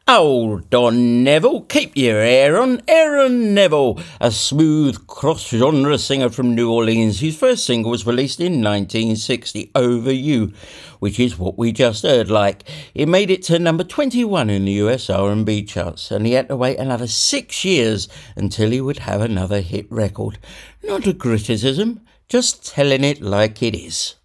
Oh, Don Neville, keep your hair on. Aaron Neville, a smooth cross-genre singer from New Orleans whose first single was released in 1960, Over You, which is what we just heard like. It made it to number 21 in the US R&B charts, and he had to wait another 6 years until he would have another hit record. Not a criticism, just telling it like it is.